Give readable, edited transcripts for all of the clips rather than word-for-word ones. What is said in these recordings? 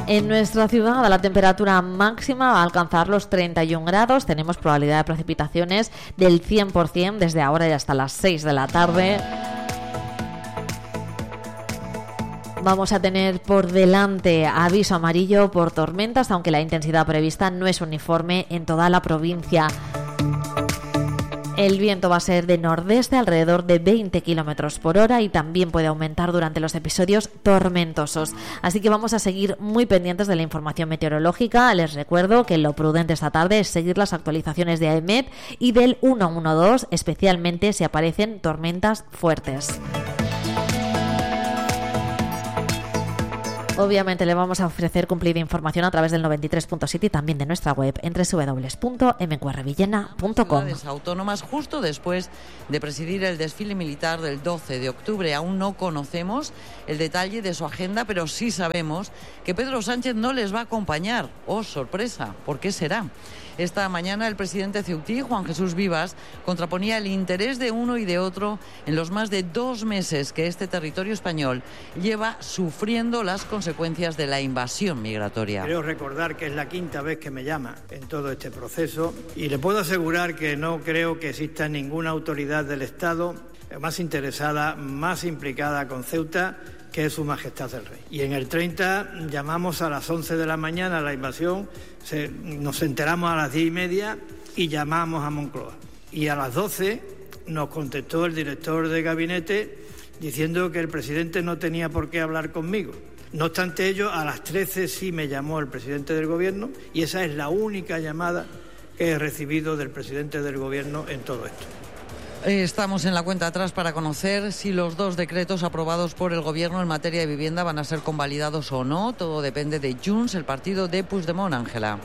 En nuestra ciudad la temperatura máxima va a alcanzar los 31 grados. Tenemos probabilidad de precipitaciones del 100% desde ahora y hasta las 6 de la tarde. Vamos a tener por delante aviso amarillo por tormentas, aunque la intensidad prevista no es uniforme en toda la provincia. El viento va a ser de nordeste alrededor de 20 km por hora y también puede aumentar durante los episodios tormentosos. Así que vamos a seguir muy pendientes de la información meteorológica. Les recuerdo que lo prudente esta tarde es seguir las actualizaciones de AEMET y del 112, especialmente si aparecen tormentas fuertes. Obviamente le vamos a ofrecer cumplida información a través del 93.7 y también de nuestra web en www.mqrvillena.com. Ciudades autónomas justo después de presidir el desfile militar del 12 de octubre. Aún no conocemos el detalle de su agenda, pero sí sabemos que Pedro Sánchez no les va a acompañar. ¡Oh, sorpresa! ¿Por qué será? Esta mañana el presidente ceutí, Juan Jesús Vivas, contraponía el interés de uno y de otro en los más de 2 meses que este territorio español lleva sufriendo las consecuencias de la invasión migratoria. Creo recordar que es la 5ª vez que me llama en todo este proceso y le puedo asegurar que no creo que exista ninguna autoridad del Estado más interesada, más implicada con Ceuta, que es Su Majestad el Rey. Y en el 30 llamamos a las 11 de la mañana a la invasión, nos enteramos a las 10:30 y llamamos a Moncloa. Y a las 12 nos contestó el director de gabinete diciendo que el presidente no tenía por qué hablar conmigo. No obstante ello, a las 13 sí me llamó el presidente del gobierno y esa es la única llamada que he recibido del presidente del gobierno en todo esto. Estamos en la cuenta atrás para conocer si los 2 decretos aprobados por el Gobierno en materia de vivienda van a ser convalidados o no. Todo depende de Junts, el partido de Puigdemont, Ángela.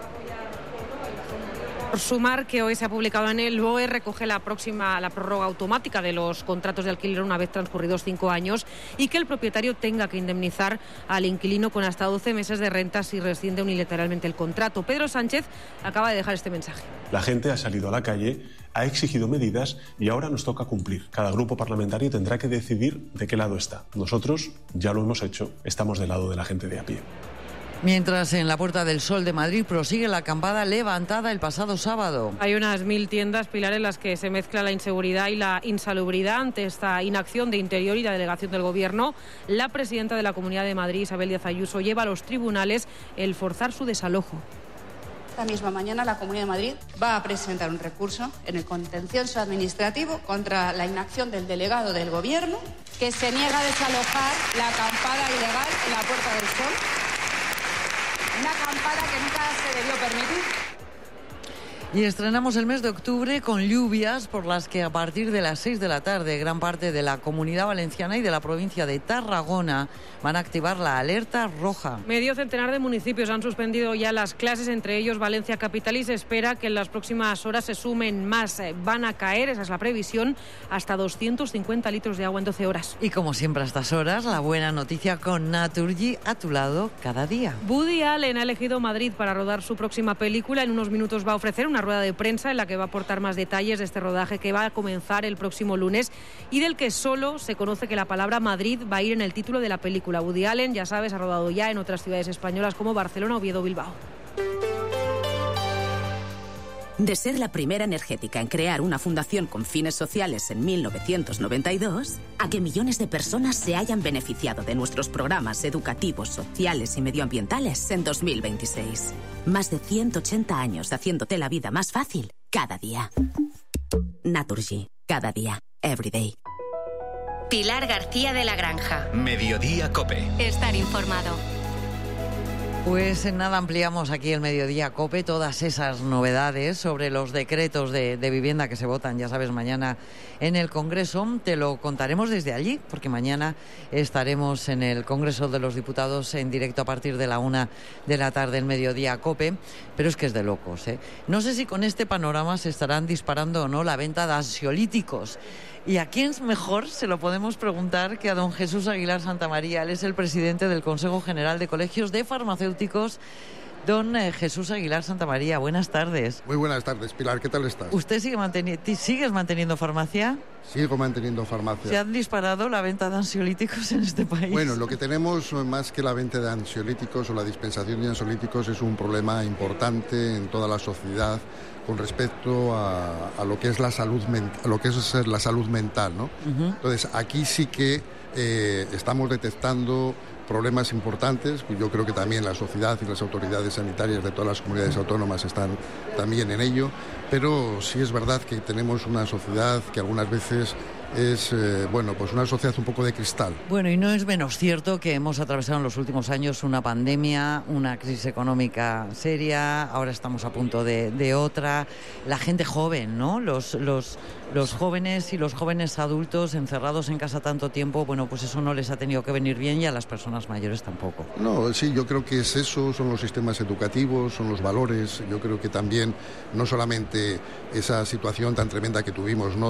Por sumar que hoy se ha publicado en el BOE, recoge la prórroga automática de los contratos de alquiler una vez transcurridos 5 años y que el propietario tenga que indemnizar al inquilino con hasta 12 meses de renta si rescinde unilateralmente el contrato. Pedro Sánchez acaba de dejar este mensaje. La gente ha salido a la calle, ha exigido medidas y ahora nos toca cumplir. Cada grupo parlamentario tendrá que decidir de qué lado está. Nosotros ya lo hemos hecho, estamos del lado de la gente de a pie. Mientras en la Puerta del Sol de Madrid prosigue la acampada levantada el pasado sábado. Hay unas 1000 tiendas, Pilar, en las que se mezcla la inseguridad y la insalubridad. Ante esta inacción de Interior y la delegación del Gobierno, la presidenta de la Comunidad de Madrid, Isabel Díaz Ayuso, lleva a los tribunales el forzar su desalojo. Esta misma mañana la Comunidad de Madrid va a presentar un recurso en el contencioso administrativo contra la inacción del delegado del Gobierno que se niega a desalojar la acampada ilegal en la Puerta del Sol. Una acampada que nunca se debió permitir. Y estrenamos el mes de octubre con lluvias por las que a partir de las 6 de la tarde gran parte de la Comunidad Valenciana y de la provincia de Tarragona van a activar la alerta roja. Medio centenar de municipios han suspendido ya las clases, entre ellos Valencia capital, y se espera que en las próximas horas se sumen más. Van a caer, esa es la previsión, hasta 250 litros de agua en 12 horas. Y como siempre a estas horas, la buena noticia con Naturgy a tu lado cada día. Woody Allen ha elegido Madrid para rodar su próxima película. En unos minutos va a ofrecer una rueda de prensa en la que va a aportar más detalles de este rodaje que va a comenzar el próximo lunes y del que solo se conoce que la palabra Madrid va a ir en el título de la película. Woody Allen, ya sabes, ha rodado ya en otras ciudades españolas como Barcelona, Oviedo, Bilbao. De ser la primera energética en crear una fundación con fines sociales en 1992, a que millones de personas se hayan beneficiado de nuestros programas educativos, sociales y medioambientales en 2026. Más de 180 años haciéndote la vida más fácil cada día. Naturgy, cada día, every day. Pilar García de la Granja. Mediodía COPE. Estar informado. Pues en nada ampliamos aquí el Mediodía COPE todas esas novedades sobre los decretos de vivienda que se votan, ya sabes, mañana en el Congreso. Te lo contaremos desde allí, porque mañana estaremos en el Congreso de los Diputados en directo a partir de la 1 de la tarde, el Mediodía COPE, pero es que es de locos, ¿eh? No sé si con este panorama se estarán disparando o no la venta de ansiolíticos. ¿Y a quién mejor se lo podemos preguntar que a don Jesús Aguilar Santamaría? Él es el presidente del Consejo General de Colegios de Farmacéuticos Don Jesús Aguilar Santamaría, buenas tardes. Muy buenas tardes, Pilar, ¿qué tal estás? ¿Usted sigues manteniendo farmacia? Sigo manteniendo farmacia. ¿Se han disparado la venta de ansiolíticos en este país? Bueno, lo que tenemos más que la venta de ansiolíticos o la dispensación de ansiolíticos es un problema importante en toda la sociedad con respecto a lo que es la salud mental, ¿no? Uh-huh. Entonces, aquí sí que estamos detectando problemas importantes. Yo creo que también la sociedad y las autoridades sanitarias de todas las comunidades autónomas están también en ello, pero sí es verdad que tenemos una sociedad que algunas veces es pues una sociedad un poco de cristal. Bueno, y no es menos cierto que hemos atravesado en los últimos años una pandemia, una crisis económica seria, ahora estamos a punto de otra. La gente joven, ¿no? Los jóvenes y los jóvenes adultos encerrados en casa tanto tiempo, bueno, pues eso no les ha tenido que venir bien, y a las personas mayores tampoco. No, sí, yo creo que es eso, son los sistemas educativos, son los valores. Yo creo que también, no solamente esa situación tan tremenda que tuvimos, ¿no?,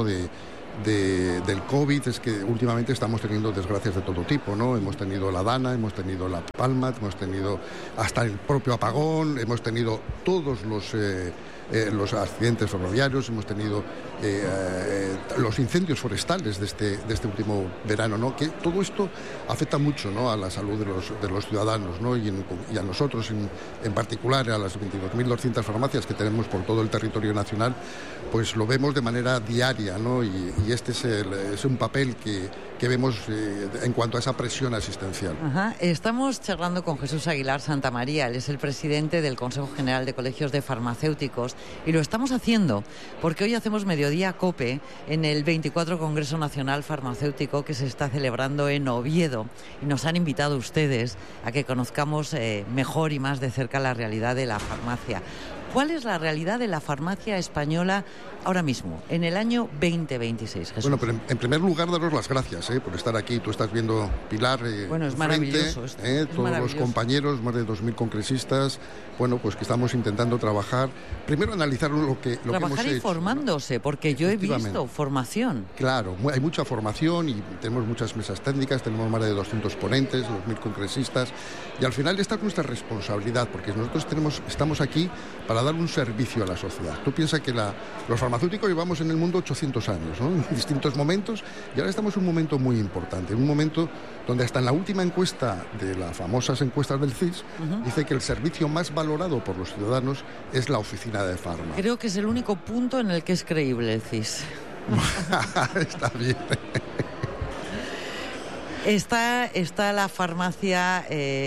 del COVID, es que últimamente estamos teniendo desgracias de todo tipo, ¿no? Hemos tenido la Dana, hemos tenido la Palma, hemos tenido hasta el propio apagón, hemos tenido todos los accidentes ferroviarios, hemos tenido los incendios forestales de este último verano, ¿no? Que todo esto afecta mucho, ¿no?, a la salud de los ciudadanos, ¿no? y a nosotros en particular, a las 22.200 farmacias que tenemos por todo el territorio nacional, pues lo vemos de manera diaria, ¿no? Y este es un papel que vemos en cuanto a esa presión asistencial. Ajá. Estamos charlando con Jesús Aguilar Santamaría. Él es el presidente del Consejo General de Colegios de Farmacéuticos, y lo estamos haciendo porque hoy hacemos Mediodía COPE en el 24 Congreso Nacional Farmacéutico que se está celebrando en Oviedo, y nos han invitado ustedes a que conozcamos mejor y más de cerca la realidad de la farmacia. ¿Cuál es la realidad de la farmacia española ahora mismo, en el año 2026, Jesús? Bueno, pero en primer lugar, daros las gracias por estar aquí. Tú estás viendo, Pilar, bueno, es maravilloso esto. Todos los compañeros, más de 2.000 congresistas, bueno, pues que estamos intentando trabajar, primero analizar lo que hemos hecho. Trabajar informándose, porque yo he visto formación. Claro, hay mucha formación y tenemos muchas mesas técnicas, tenemos más de 200 ponentes, 2.000 congresistas, y al final esta es nuestra responsabilidad, porque nosotros estamos aquí para dar un servicio a la sociedad. Tú piensas que los farmacéuticos llevamos en el mundo 800 años, ¿no?, en distintos momentos, y ahora estamos en un momento muy importante, en un momento donde hasta en la última encuesta de las famosas encuestas del CIS, dice que el servicio más valorado por los ciudadanos es la oficina de farma. Creo que es el único punto en el que es creíble el CIS. Está bien. Está la farmacia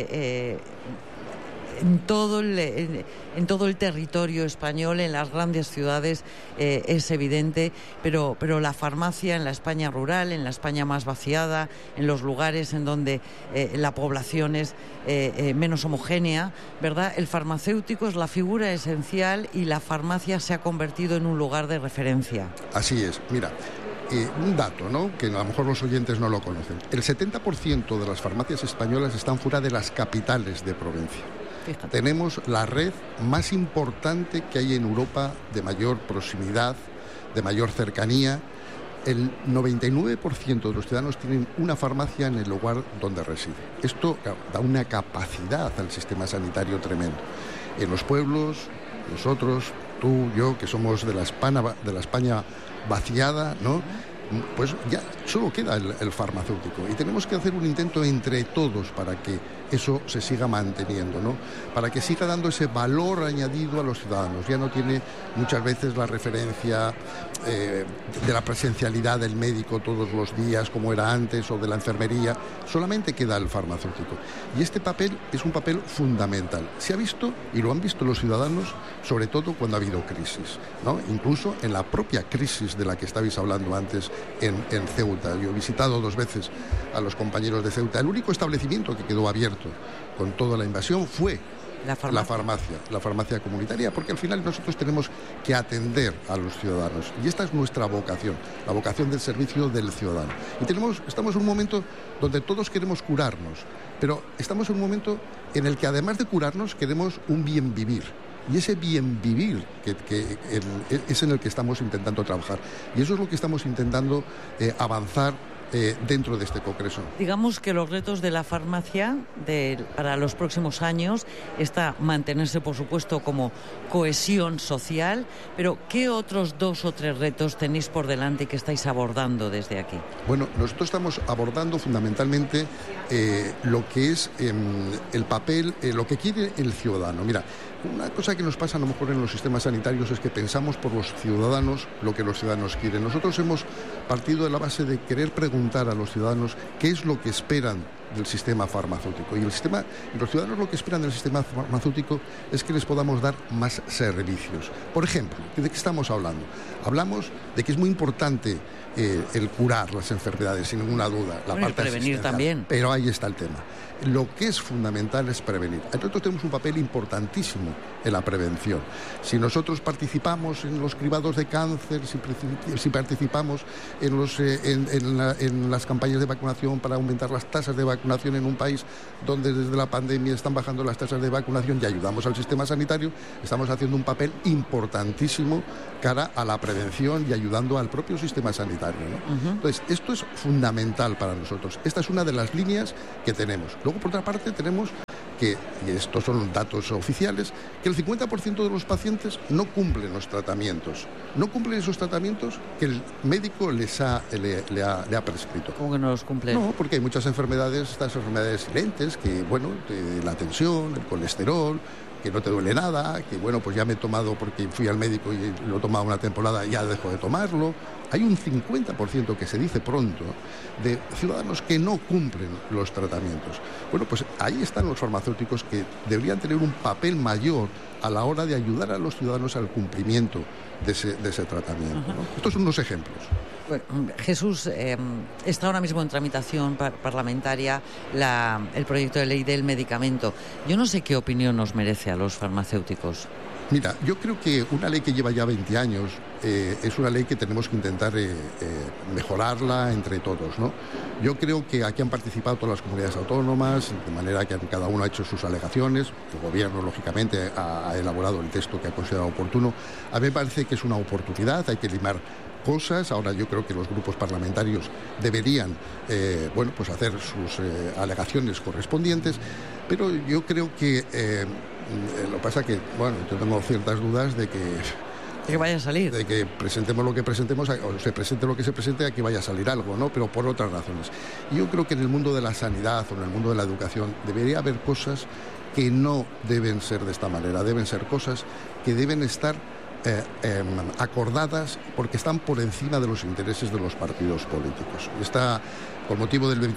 en todo el territorio español, en las grandes ciudades, es evidente, pero la farmacia en la España rural, en la España más vaciada, en los lugares en donde la población es menos homogénea, ¿verdad? El farmacéutico es la figura esencial, y la farmacia se ha convertido en un lugar de referencia. Así es, mira. Un dato, ¿no?, que a lo mejor los oyentes no lo conocen. El 70% de las farmacias españolas están fuera de las capitales de provincia. Fíjate. Tenemos la red más importante que hay en Europa, de mayor proximidad, de mayor cercanía. El 99% de los ciudadanos tienen una farmacia en el lugar donde reside. Esto da una capacidad al sistema sanitario tremendo. En los pueblos, nosotros, tú, yo, que somos de la España vaciada, ¿no?, pues ya solo queda el farmacéutico, y tenemos que hacer un intento entre todos para que eso se siga manteniendo, ¿no?, para que siga dando ese valor añadido a los ciudadanos. Ya no tiene muchas veces la referencia de la presencialidad del médico todos los días como era antes, o de la enfermería, solamente queda el farmacéutico, y este papel es un papel fundamental. Se ha visto, y lo han visto los ciudadanos, sobre todo cuando ha habido crisis, ¿no?, incluso en la propia crisis de la que estabais hablando antes en Ceuta. Yo he visitado 2 veces a los compañeros de Ceuta. El único establecimiento que quedó abierto con toda la invasión fue la farmacia comunitaria, porque al final nosotros tenemos que atender a los ciudadanos, y esta es nuestra vocación, la vocación del servicio del ciudadano. Y estamos en un momento donde todos queremos curarnos, pero estamos en un momento en el que, además de curarnos, queremos un bien vivir. Y ese bien vivir es en el que estamos intentando trabajar. Y eso es lo que estamos intentando avanzar dentro de este Congreso. Digamos que los retos de la farmacia para los próximos años está mantenerse, por supuesto, como cohesión social, pero ¿qué otros 2 o 3 retos tenéis por delante que estáis abordando desde aquí? Bueno, nosotros estamos abordando fundamentalmente lo que es el papel, lo que quiere el ciudadano. Mira, una cosa que nos pasa a lo mejor en los sistemas sanitarios es que pensamos por los ciudadanos lo que los ciudadanos quieren. Nosotros hemos partido de la base de querer preguntar a los ciudadanos qué es lo que esperan del sistema farmacéutico. Y los ciudadanos lo que esperan del sistema farmacéutico es que les podamos dar más servicios. Por ejemplo, ¿de qué estamos hablando? Hablamos de que es muy importante el curar las enfermedades, sin ninguna duda. La parte prevenir también. Pero ahí está el tema. Lo que es fundamental es prevenir. Nosotros tenemos un papel importantísimo en la prevención. Si nosotros participamos en los cribados de cáncer, si participamos en las campañas de vacunación para aumentar las tasas de vacunación en un país donde desde la pandemia están bajando las tasas de vacunación y ayudamos al sistema sanitario, estamos haciendo un papel importantísimo cara a la prevención y ayudando al propio sistema sanitario, ¿no? Entonces, esto es fundamental para nosotros. Esta es una de las líneas que tenemos. Luego, por otra parte, tenemos que, y estos son datos oficiales, que el 50% de los pacientes no cumplen los tratamientos. No cumplen esos tratamientos que el médico le ha prescrito. ¿Cómo que no los cumplen? No, porque hay muchas enfermedades, estas enfermedades silentes, que, bueno, la tensión, el colesterol, que no te duele nada, que bueno, pues ya me he tomado porque fui al médico y lo he tomado una temporada y ya dejo de tomarlo. Hay un 50% que se dice pronto de ciudadanos que no cumplen los tratamientos. Bueno, pues ahí están los farmacéuticos que deberían tener un papel mayor a la hora de ayudar a los ciudadanos al cumplimiento de ese tratamiento, ¿no? Estos son unos ejemplos. Bueno, Jesús, está ahora mismo en tramitación parlamentaria el proyecto de ley del medicamento. Yo no sé qué opinión nos merece a los farmacéuticos. Mira, yo creo que una ley que lleva ya 20 años es una ley que tenemos que intentar mejorarla entre todos, ¿no? Yo creo que aquí han participado todas las comunidades autónomas, de manera que cada uno ha hecho sus alegaciones. El Gobierno, lógicamente, ha elaborado el texto que ha considerado oportuno. A mí me parece que es una oportunidad, hay que limar cosas. Ahora yo creo que los grupos parlamentarios deberían pues hacer sus alegaciones correspondientes, pero yo creo que lo que pasa que, bueno, yo tengo ciertas dudas de que vaya a salir. De que presentemos lo que presentemos, o se presente lo que se presente, a que vaya a salir algo, ¿no? Pero por otras razones. Y yo creo que en el mundo de la sanidad o en el mundo de la educación debería haber cosas que no deben ser de esta manera, deben ser cosas que deben estar acordadas porque están por encima de los intereses de los partidos políticos. Está, por motivo del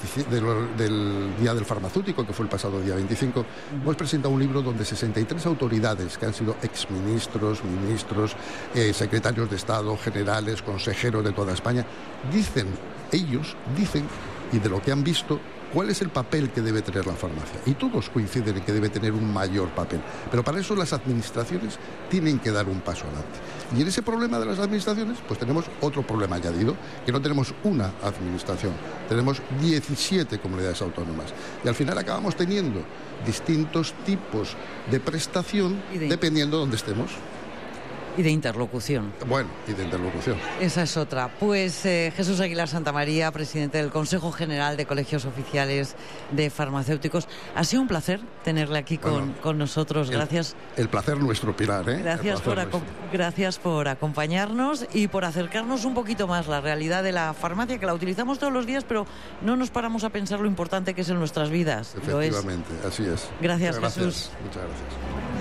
Día del Farmacéutico, que fue el pasado día 25, hemos presentado un libro donde 63 autoridades que han sido exministros, ministros, secretarios de Estado, generales, consejeros de toda España, ellos dicen, y de lo que han visto, cuál es el papel que debe tener la farmacia. Y todos coinciden en que debe tener un mayor papel. Pero para eso las administraciones tienen que dar un paso adelante. Y en ese problema de las administraciones, pues tenemos otro problema añadido, que no tenemos una administración, tenemos 17 comunidades autónomas. Y al final acabamos teniendo distintos tipos de prestación dependiendo de dónde estemos. Y de interlocución. Bueno, y de interlocución. Esa es otra. Pues Jesús Aguilar Santamaría, presidente del Consejo General de Colegios Oficiales de Farmacéuticos. Ha sido un placer tenerle aquí con nosotros. Gracias. El placer nuestro, Pilar. Gracias por acompañarnos y por acercarnos un poquito más la realidad de la farmacia, que la utilizamos todos los días, pero no nos paramos a pensar lo importante que es en nuestras vidas. Efectivamente, así es. Gracias, Jesús. Muchas gracias.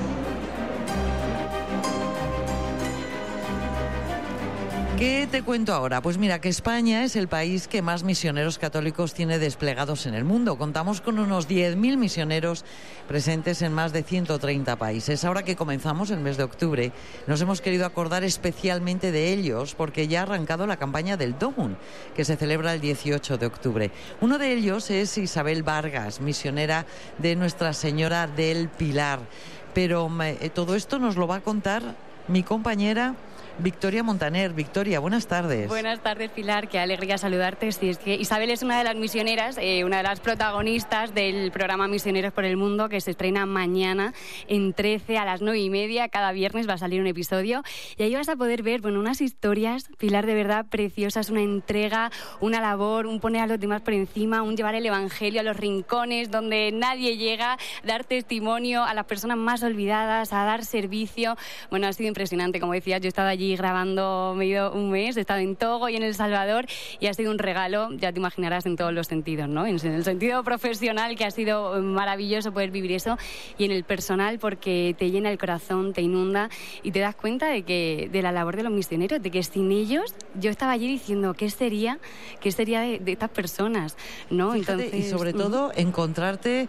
¿Qué te cuento ahora? Pues mira, que España es el país que más misioneros católicos tiene desplegados en el mundo. Contamos con unos 10.000 misioneros presentes en más de 130 países. Ahora que comenzamos el mes de octubre, nos hemos querido acordar especialmente de ellos porque ya ha arrancado la campaña del DOMUN, que se celebra el 18 de octubre. Uno de ellos es Isabel Vargas, misionera de Nuestra Señora del Pilar. Pero todo esto nos lo va a contar mi compañera Victoria Montaner. Victoria, buenas tardes. Buenas tardes, Pilar, qué alegría saludarte. Sí, es que Isabel es una de las misioneras, una de las protagonistas del programa Misioneros por el Mundo, que se estrena mañana en 13 a las 9:30. Cada viernes va a salir un episodio y ahí vas a poder ver, unas historias, Pilar, de verdad preciosas, una entrega, una labor, un poner a los demás por encima, un llevar el evangelio a los rincones donde nadie llega, dar testimonio a las personas más olvidadas, a dar servicio. Bueno, ha sido impresionante, como decías, yo he estado allí grabando medio un mes, he estado en Togo y en El Salvador y ha sido un regalo, ya te imaginarás, en todos los sentidos, ¿no? En el sentido profesional, que ha sido maravilloso poder vivir eso, y en el personal, porque te llena el corazón, te inunda y te das cuenta de la labor de los misioneros, de que sin ellos, yo estaba allí diciendo, ¿qué sería de estas personas? ¿No? Fíjate, entonces, y sobre todo encontrarte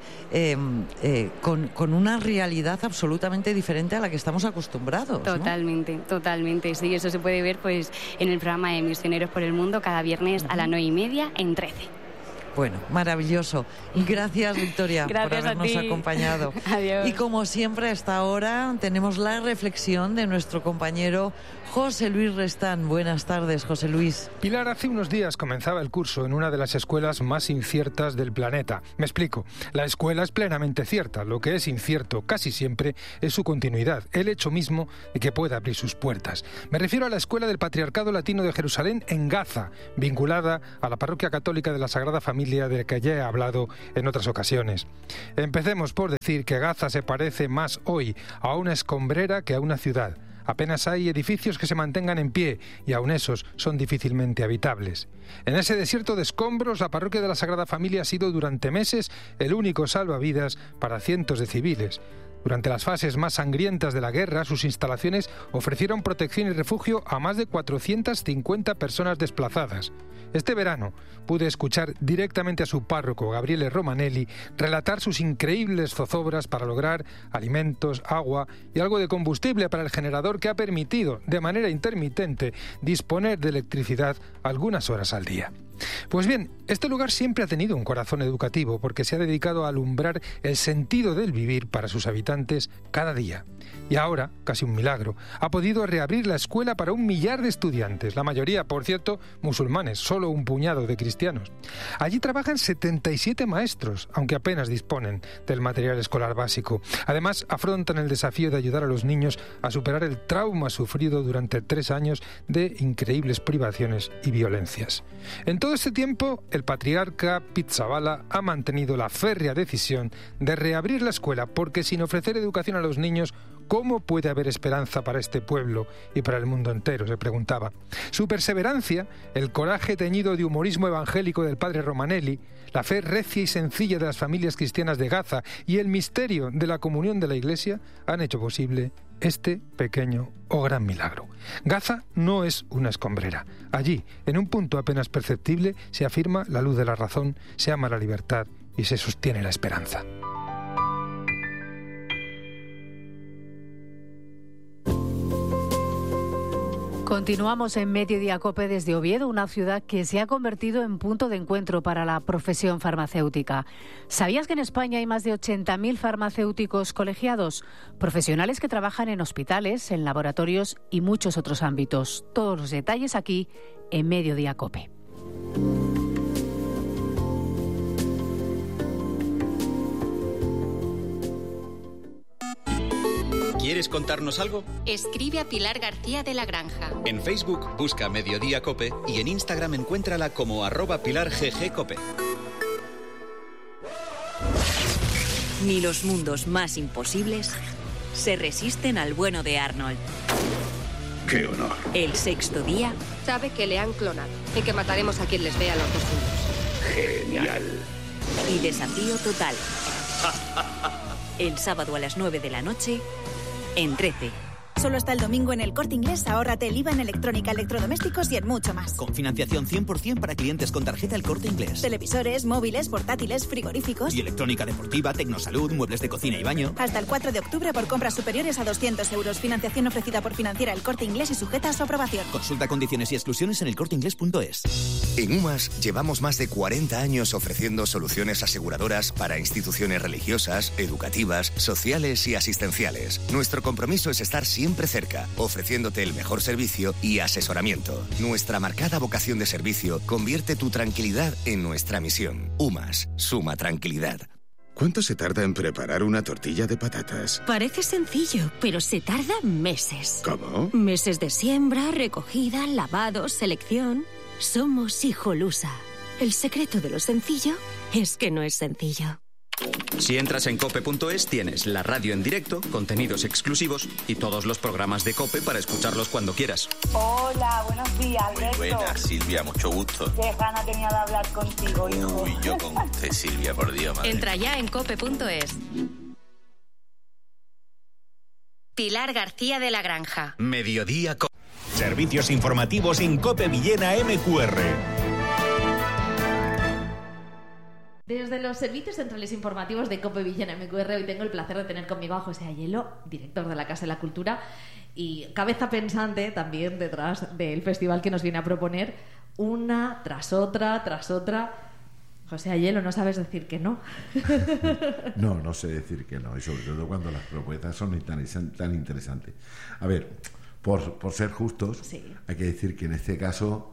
con una realidad absolutamente diferente a la que estamos acostumbrados, ¿no? Totalmente, sí, eso se puede ver pues en el programa de Misioneros por el Mundo cada viernes a las 9:30 en 13. Bueno, maravilloso. Gracias, Victoria, por habernos acompañado. Adiós. Y como siempre, a esta hora tenemos la reflexión de nuestro compañero José Luis Restán. Buenas tardes, José Luis. Pilar, hace unos días comenzaba el curso en una de las escuelas más inciertas del planeta. Me explico. La escuela es plenamente cierta. Lo que es incierto casi siempre es su continuidad, el hecho mismo de que pueda abrir sus puertas. Me refiero a la Escuela del Patriarcado Latino de Jerusalén en Gaza, vinculada a la Parroquia Católica de la Sagrada Familia, de la que ya he hablado en otras ocasiones. Empecemos por decir que Gaza se parece más hoy a una escombrera que a una ciudad. Apenas hay edificios que se mantengan en pie y aun esos son difícilmente habitables. En ese desierto de escombros, la parroquia de la Sagrada Familia ha sido durante meses el único salvavidas para cientos de civiles. Durante las fases más sangrientas de la guerra, sus instalaciones ofrecieron protección y refugio a más de 450 personas desplazadas. Este verano pude escuchar directamente a su párroco, Gabriele Romanelli, relatar sus increíbles zozobras para lograr alimentos, agua y algo de combustible para el generador que ha permitido, de manera intermitente, disponer de electricidad algunas horas al día. Pues bien, este lugar siempre ha tenido un corazón educativo porque se ha dedicado a alumbrar el sentido del vivir para sus habitantes cada día. Y ahora, casi un milagro, ha podido reabrir la escuela para 1 millar de estudiantes, la mayoría, por cierto, musulmanes, solo un puñado de cristianos. Allí trabajan 77 maestros, aunque apenas disponen del material escolar básico. Además, afrontan el desafío de ayudar a los niños a superar el trauma sufrido durante 3 años de increíbles privaciones y violencias. En todo este tiempo, el patriarca Pizzaballa ha mantenido la férrea decisión de reabrir la escuela, porque sin ofrecer educación a los niños, ¿cómo puede haber esperanza para este pueblo y para el mundo entero?, se preguntaba. Su perseverancia, el coraje teñido de humorismo evangélico del padre Romanelli, la fe recia y sencilla de las familias cristianas de Gaza y el misterio de la comunión de la Iglesia han hecho posible este pequeño o gran milagro. Gaza no es una escombrera. Allí, en un punto apenas perceptible, se afirma la luz de la razón, se ama la libertad y se sostiene la esperanza. Continuamos en Mediodía COPE desde Oviedo, una ciudad que se ha convertido en punto de encuentro para la profesión farmacéutica. ¿Sabías que en España hay más de 80.000 farmacéuticos colegiados? Profesionales que trabajan en hospitales, en laboratorios y muchos otros ámbitos. Todos los detalles aquí en Mediodía COPE. ¿Quieres contarnos algo? Escribe a Pilar García de la Granja. En Facebook busca Mediodía COPE y en Instagram encuéntrala como @PilarGGCope. Ni los mundos más imposibles se resisten al bueno de Arnold. ¡Qué honor! El sexto día. Sabe que le han clonado y que mataremos a quien les vea los 2 juntos. ¡Genial! Y desafío total. El sábado a las 9 de la noche, en 13. Solo hasta el domingo en El Corte Inglés, ahórrate el IVA en electrónica, electrodomésticos y en mucho más. Con financiación 100% para clientes con tarjeta El Corte Inglés. Televisores, móviles, portátiles, frigoríficos. Y electrónica deportiva, tecnosalud, muebles de cocina y baño. Hasta el 4 de octubre por compras superiores a 200 euros. Financiación ofrecida por Financiera El Corte Inglés y sujeta a su aprobación. Consulta condiciones y exclusiones en elcorteinglés.es. En UMAS llevamos más de 40 años ofreciendo soluciones aseguradoras para instituciones religiosas, educativas, sociales y asistenciales. Nuestro compromiso es estar siempre siempre cerca, ofreciéndote el mejor servicio y asesoramiento. Nuestra marcada vocación de servicio convierte tu tranquilidad en nuestra misión. UMAS, suma tranquilidad. ¿Cuánto se tarda en preparar una tortilla de patatas? Parece sencillo, pero se tarda meses. ¿Cómo? Meses de siembra, recogida, lavado, selección. Somos Hijolusa. El secreto de lo sencillo es que no es sencillo. Si entras en cope.es tienes la radio en directo, contenidos exclusivos y todos los programas de COPE para escucharlos cuando quieras. Hola, buenos días, Alberto. Muy buenas, Silvia, mucho gusto. Qué gana tenía de hablar contigo, hijo. Uy, yo con usted, Silvia, por Dios, madre. Entra ya en cope.es. Pilar García de la Granja. Mediodía COPE. Servicios informativos en COPE Villena MQR. Desde los servicios centrales informativos de COPE Villena MQR, hoy tengo el placer de tener conmigo a José Ayelo, director de la Casa de la Cultura y cabeza pensante también detrás del festival que nos viene a proponer, una tras otra. José Ayelo, no sabes decir que no. No sé decir que no, y sobre todo cuando las propuestas son tan interesantes. A ver, por ser justos, sí, hay que decir que en este caso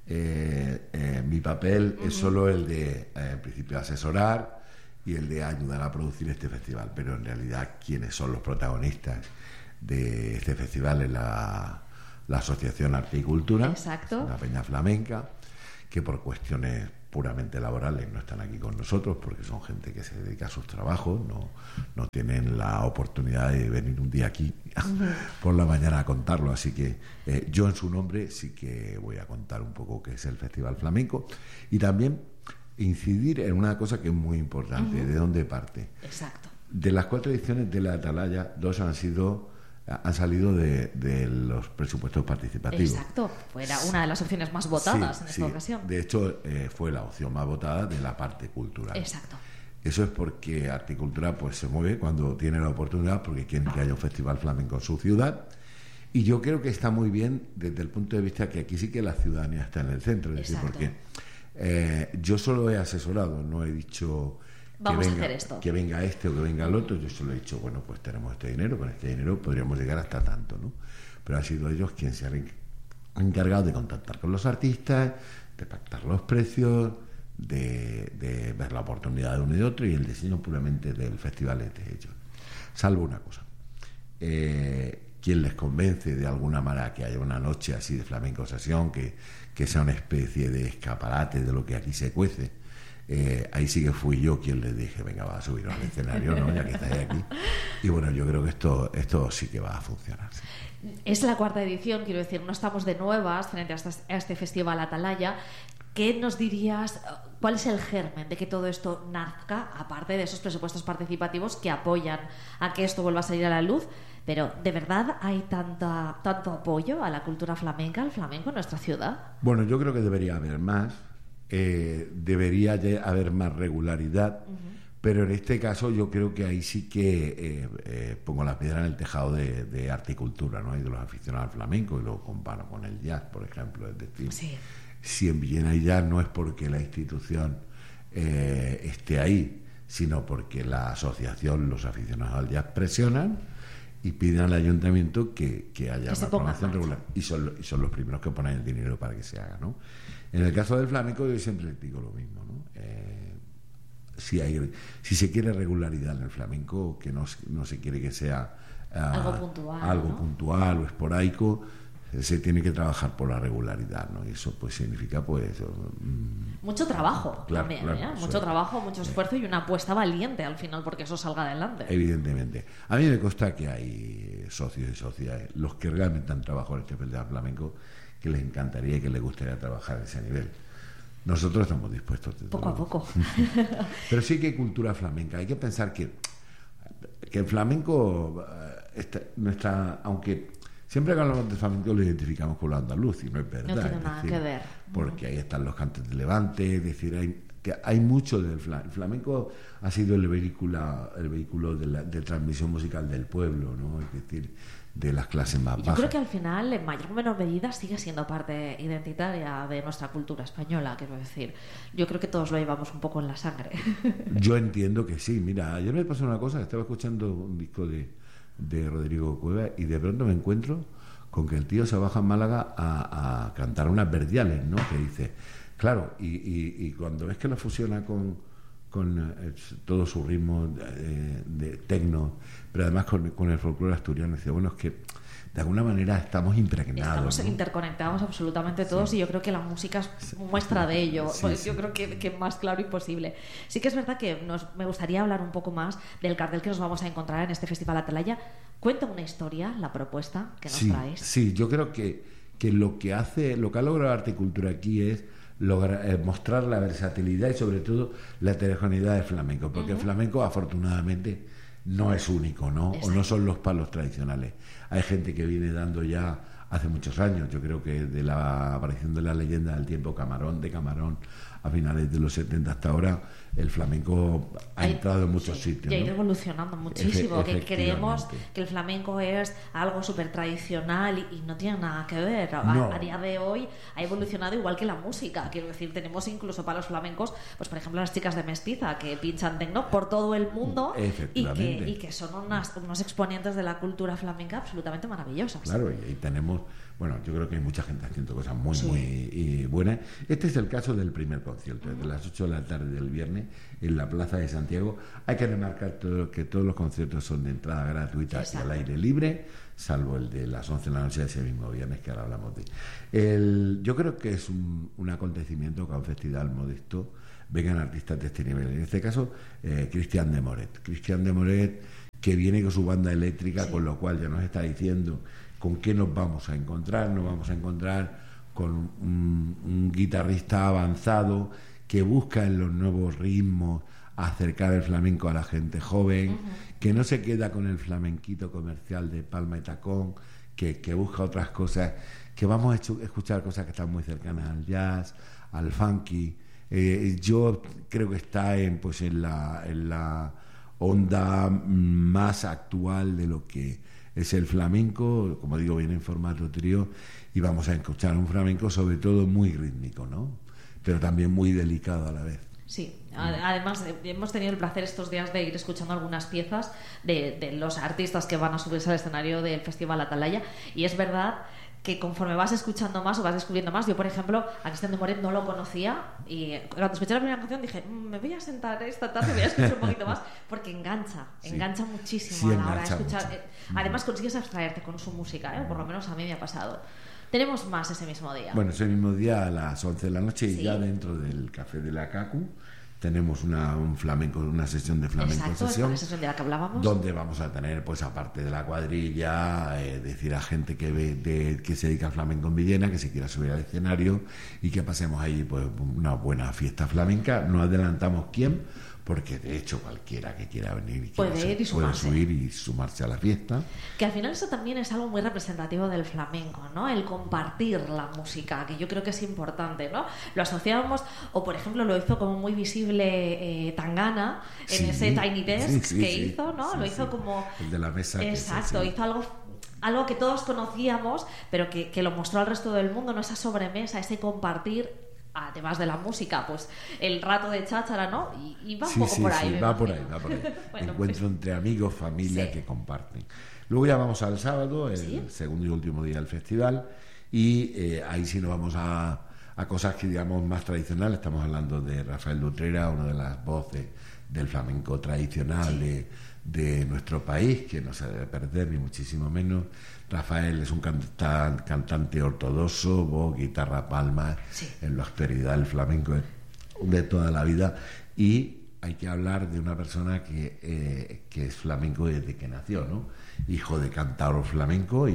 mi papel es solo el de, en principio, asesorar y el de ayudar a producir este festival, pero en realidad quienes son los protagonistas de este festival es la Asociación Arte y Cultura. Exacto. La Peña Flamenca, que por cuestiones puramente laborales no están aquí con nosotros porque son gente que se dedica a sus trabajos, no tienen la oportunidad de venir un día aquí por la mañana a contarlo, así que yo en su nombre sí que voy a contar un poco qué es el Festival Flamenco y también incidir en una cosa que es muy importante, de dónde parte. Exacto. De las 4 ediciones de la Atalaya, 2 han salido de los presupuestos participativos. Exacto, era una de las opciones más votadas en esta ocasión. De hecho, fue la opción más votada de la parte cultural. Exacto. Eso es porque Arte y Cultura pues se mueve cuando tiene la oportunidad, porque quieren que haya un festival flamenco en su ciudad. Y yo creo que está muy bien desde el punto de vista que aquí sí que la ciudadanía está en el centro. Es decir, porque yo solo he asesorado, no he dicho vamos a hacer esto, que venga este o que venga el otro. Yo solo he dicho, bueno, pues tenemos este dinero, con este dinero podríamos llegar hasta tanto, ¿no? Pero han sido ellos quienes se han encargado de contactar con los artistas, de pactar los precios, de ver la oportunidad de uno y de otro, y el diseño puramente del festival es de ellos. Salvo una cosa, quien les convence de alguna manera que haya una noche así de flamenco sesión, que sea una especie de escaparate de lo que aquí se cuece, ahí sí que fui yo quien les dije, venga, va a subir al escenario, ¿no? Ya que estáis aquí. Y bueno, yo creo que esto sí que va a funcionar. Sí. Es la 4ª edición, quiero decir, no estamos de nuevas frente a este festival Atalaya. ¿Qué nos dirías? ¿Cuál es el germen de que todo esto nazca, aparte de esos presupuestos participativos que apoyan a que esto vuelva a salir a la luz? Pero, ¿de verdad hay tanto apoyo a la cultura flamenca, al flamenco en nuestra ciudad? Bueno, yo creo que debería haber más. Debería haber más regularidad, pero en este caso yo creo que ahí sí que pongo la piedra en el tejado de Arte y Cultura, ¿no? Y de los aficionados al flamenco, y lo comparo con el jazz, por ejemplo. Es decir, si en Villena hay jazz no es porque la institución esté ahí, sino porque la asociación, los aficionados al jazz presionan y piden al ayuntamiento que haya una programación regular, y son los primeros que ponen el dinero para que se haga, ¿no? En el caso del flamenco yo siempre digo lo mismo, ¿no? Si se quiere regularidad en el flamenco, que no se quiere que sea algo puntual o esporádico, se tiene que trabajar por la regularidad, ¿no? Y eso pues significa mucho trabajo, claro, también, claro, mucho trabajo, mucho esfuerzo y una apuesta valiente al final porque eso salga adelante. Evidentemente. A mí me consta que hay socios y sociedades, los que realmente han trabajado en este festival flamenco, que les encantaría y que les gustaría trabajar a ese nivel. Nosotros estamos dispuestos poco a poco. Pero sí que hay cultura flamenca. Hay que pensar que el flamenco aunque siempre que hablamos de flamenco lo identificamos con lo andaluz, y no es verdad. No tiene nada que ver. Porque ahí están los cantes de Levante, es decir, hay mucho del flamenco. El flamenco ha sido el vehículo de transmisión musical del pueblo, ¿no? Es decir, de las clases más bajas. Yo creo que al final, en mayor o menor medida, sigue siendo parte identitaria de nuestra cultura española, quiero decir. Yo creo que todos lo llevamos un poco en la sangre. Yo entiendo que sí. Mira, ayer me pasó una cosa, estaba escuchando un disco de de Rodrigo Cueva, y de pronto me encuentro con que el tío se baja en Málaga a cantar unas verdiales, ¿no? Que dice, claro, y cuando ves que lo fusiona con todo su ritmo de tecno, pero además con el folclore asturiano, dice, bueno, es que de alguna manera estamos impregnados. Estamos interconectados absolutamente todos, y yo creo que la música es muestra de ello. Yo creo que más claro imposible. Sí que es verdad que me gustaría hablar un poco más del cartel que nos vamos a encontrar en este Festival Atalaya. Cuenta una historia, la propuesta que nos traes. Sí, yo creo que lo que ha logrado Arte y Cultura aquí es mostrar la versatilidad y sobre todo la heterogeneidad del flamenco, porque el flamenco afortunadamente no es único, ¿no? Exacto. O no son los palos tradicionales. Hay gente que viene dando ya hace muchos años, yo creo que de la aparición de la leyenda del tiempo de Camarón a finales de los 70 hasta ahora, el flamenco ha entrado en muchos sitios. Y ha ido evolucionando muchísimo, que creemos que el flamenco es algo súper tradicional y no tiene nada que ver. A día de hoy ha evolucionado igual que la música. Quiero decir, tenemos incluso para los flamencos, pues por ejemplo las chicas de Mestiza, que pinchan tecno por todo el mundo y que son unos exponentes de la cultura flamenca absolutamente maravillosos. Claro, y ahí tenemos, bueno, yo creo que hay mucha gente haciendo cosas muy buenas. Este es el caso del primer concierto, desde las 8 de la tarde del viernes en la Plaza de Santiago. Hay que remarcar que todos los conciertos son de entrada gratuita y al aire libre, salvo el de las 11 de la noche de ese mismo viernes que ahora hablamos de. Yo creo que es un acontecimiento que a un festival modesto vengan artistas de este nivel. En este caso, Cristian de Moret, que viene con su banda eléctrica, con lo cual ya nos está diciendo con qué nos vamos a encontrar. Nos vamos a encontrar con un guitarrista avanzado que busca en los nuevos ritmos acercar el flamenco a la gente joven, que no se queda con el flamenquito comercial de palma y tacón, que busca otras cosas, que vamos a escuchar cosas que están muy cercanas al jazz, al funky. Yo creo que está en la onda más actual de lo que es el flamenco. Como digo, viene en formato trío y vamos a escuchar un flamenco sobre todo muy rítmico, ¿no? Pero también muy delicado a la vez. Sí, además hemos tenido el placer estos días de ir escuchando algunas piezas de los artistas que van a subirse al escenario del Festival Atalaya, y es verdad que conforme vas escuchando más o vas descubriendo más, yo por ejemplo a Cristian de Moret no lo conocía, y cuando escuché la primera canción dije, me voy a sentar esta tarde, voy a escuchar un poquito más, porque engancha muchísimo a la hora de escuchar. Además consigues abstraerte con su música, o por lo menos a mí me ha pasado. Tenemos más ese mismo día. Bueno, ese mismo día a las 11 de la noche y ya dentro del Café de la Cacu tenemos un flamenco, una sesión de flamenco. Exacto, la sesión de la que hablábamos. Donde vamos a tener, pues aparte de la cuadrilla, decir a gente que se dedica al flamenco en Villena, que se quiera subir al escenario y que pasemos ahí pues una buena fiesta flamenca. No adelantamos quién, porque de hecho cualquiera que quiera venir y puede subir y sumarse a la fiesta. Que al final eso también es algo muy representativo del flamenco, ¿no? El compartir la música, que yo creo que es importante, ¿no? Lo asociábamos, o por ejemplo lo hizo como muy visible Tangana en ese Tiny Desk hizo, ¿no? Lo hizo como el de la mesa. Exacto, hizo algo que todos conocíamos, pero que lo mostró al resto del mundo, ¿no? Esa sobremesa, ese compartir, además de la música, pues el rato de cháchara, ¿no? Y va un poco por ahí. Va por ahí. Bueno, encuentro entre amigos, familia que comparten. Luego ya vamos al sábado, el segundo y último día del festival, y ahí sí nos vamos a cosas que digamos más tradicionales. Estamos hablando de Rafael Dutrera, una de las voces del flamenco tradicional de nuestro país, que no se debe perder ni muchísimo menos. Rafael es un cantante ortodoxo, voz, guitarra, palmas, en la actualidad el flamenco de toda la vida, y hay que hablar de una persona que es flamenco desde que nació, ¿no? Hijo de cantador flamenco,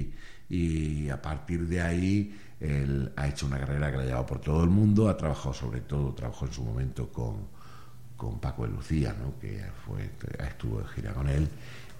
y a partir de ahí él ha hecho una carrera que la ha llevado por todo el mundo. Ha trabajado trabajó en su momento con Paco de Lucía, ¿no? Que estuvo de gira con él,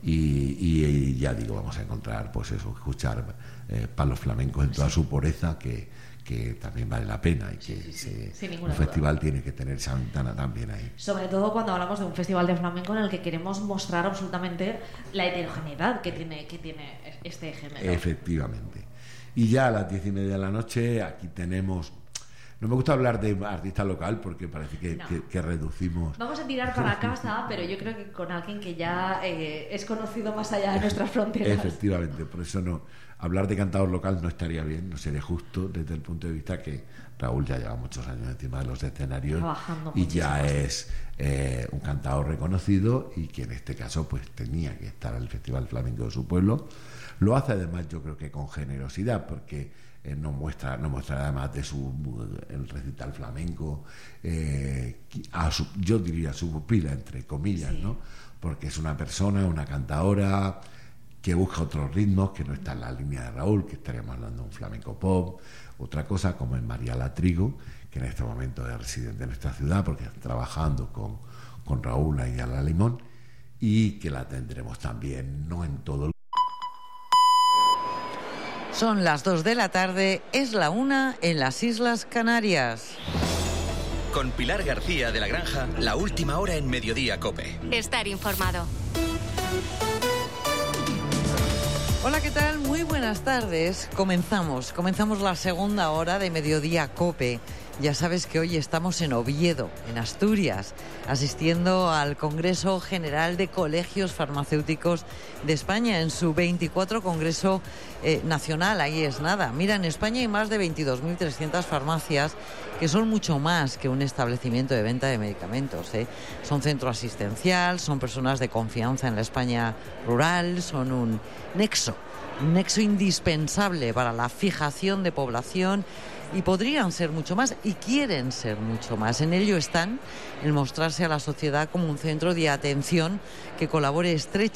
y ya digo, vamos a encontrar pues eso, escuchar palos flamencos en toda su pureza, que también vale la pena, y que un festival tiene que tener esa ventana también ahí. Sobre todo cuando hablamos de un festival de flamenco en el que queremos mostrar absolutamente la heterogeneidad que tiene este género. Efectivamente. Y ya a las 10:30 de la noche aquí tenemos No me gusta hablar de artista local porque parece que reducimos. Vamos a tirar para casa, pero yo creo que con alguien que ya es conocido más allá de nuestras fronteras. Efectivamente, por eso no. Hablar de cantador local no estaría bien, no sería justo desde el punto de vista que Raúl ya lleva muchos años encima de los escenarios y ya es un cantador reconocido y que en este caso pues tenía que estar al Festival Flamenco de su pueblo. Lo hace además yo creo que con generosidad porque nos muestra además de el recital flamenco yo diría su pupila entre comillas, sí. ¿No? Porque es una persona, una cantadora que busca otros ritmos, que no está en la línea de Raúl, que estaríamos hablando de un flamenco pop, otra cosa como es María Latrigo, que en este momento es residente de nuestra ciudad porque está trabajando con Raúl ahí a La Limón, y que la tendremos también, no en todo el... Son las 2 de la tarde, es la 1 en las Islas Canarias. Con Pilar García de la Granja, la última hora en Mediodía COPE. Estar informado. Hola, ¿qué tal? Muy buenas tardes. Comenzamos la segunda hora de Mediodía COPE. Ya sabes que hoy estamos en Oviedo, en Asturias, asistiendo al Congreso General de Colegios Farmacéuticos de España, en su 24 Congreso Nacional. Ahí es nada. Mira, en España hay más de 22.300 farmacias, que son mucho más que un establecimiento de venta de medicamentos, ¿eh? Son centro asistencial, son personas de confianza en la España rural, son un nexo indispensable para la fijación de población, y podrían ser mucho más y quieren ser mucho más. En ello están, en mostrarse a la sociedad como un centro de atención que colabore estrechamente